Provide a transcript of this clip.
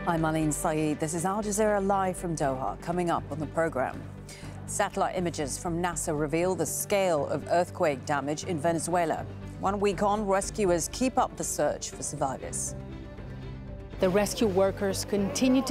I'm Aline Saeed. This is Al Jazeera live from Doha. Coming up on the programme, satellite images from NASA reveal the scale of earthquake damage in Venezuela. 1 week on, rescuers keep up the search for survivors. The rescue workers continue